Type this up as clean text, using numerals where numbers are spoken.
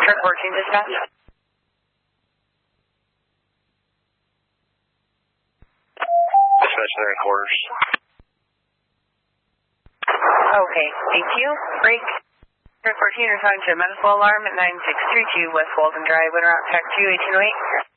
Truck 14 dispatch. Dispatch there in quarters. Okay, thank you. Break. Truck 14 responding to a medical alarm at 9632 West Walden Drive, Winter Route Tech 21808.